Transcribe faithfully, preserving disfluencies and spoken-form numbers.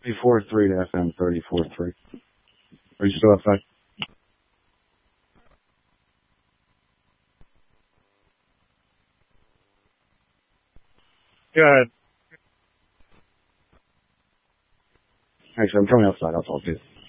thirty-four three to F M thirty-four three. Are you still outside? Go ahead. Actually, I'm coming outside. I'll talk to you.